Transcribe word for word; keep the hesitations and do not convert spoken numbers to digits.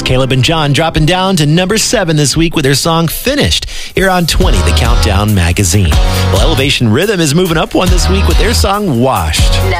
Caleb and John dropping down to number seven this week with their song Finished here on twenty, the Countdown Magazine. Well, Elevation Rhythm is moving up one this week with their song Washed.